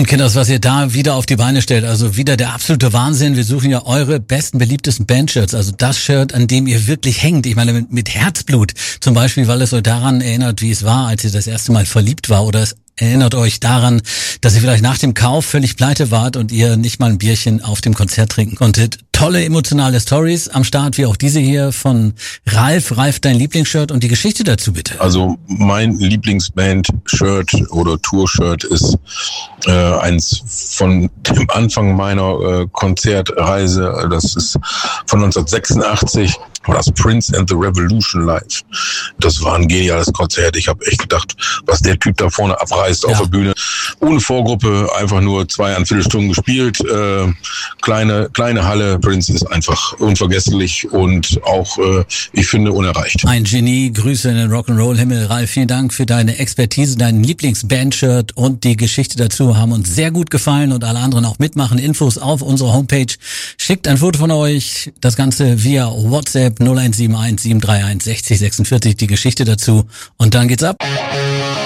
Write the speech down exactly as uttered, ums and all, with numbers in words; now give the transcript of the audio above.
Kinders, was ihr da wieder auf die Beine stellt, also wieder der absolute Wahnsinn. Wir suchen ja eure besten, beliebtesten Bandshirts, also das Shirt, an dem ihr wirklich hängt. Ich meine, mit, mit Herzblut zum Beispiel, weil es euch daran erinnert, wie es war, als ihr das erste Mal verliebt war, oder es erinnert euch daran, dass ihr vielleicht nach dem Kauf völlig pleite wart und ihr nicht mal ein Bierchen auf dem Konzert trinken konntet. Tolle emotionale Stories am Start, wie auch diese hier von Ralf. Ralf, dein Lieblingsshirt und die Geschichte dazu bitte. Also mein Lieblingsband-Shirt oder Tour-Shirt ist äh, eins von dem Anfang meiner äh, Konzertreise. Das ist von neunzehnhundertsechsundachtzig. War das Prince and the Revolution live. Das war ein geniales Konzert. Ich habe echt gedacht, was der Typ da vorne abreißt ja. auf der Bühne. Ohne Vorgruppe, einfach nur zweieinviertel Stunden gespielt. Äh, kleine kleine Halle. Prince ist einfach unvergesslich und auch, äh, ich finde, unerreicht. Ein Genie. Grüße in den Rock'n'Roll-Himmel. Ralf, vielen Dank für deine Expertise, dein Lieblingsbandshirt und die Geschichte dazu haben uns sehr gut gefallen und alle anderen auch mitmachen. Infos auf unserer Homepage. Schickt ein Foto von euch. Das Ganze via WhatsApp null eins sieben eins sieben drei eins sechzig sechsundvierzig, die Geschichte dazu und dann geht's ab.